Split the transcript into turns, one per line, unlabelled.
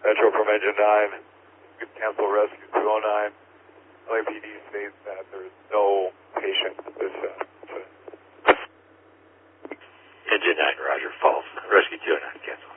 Metro from Engine 9. Could cancel rescue 209. LAPD states that there's no patient at this
Engine 9, Roger, false. Rescue 209, cancel.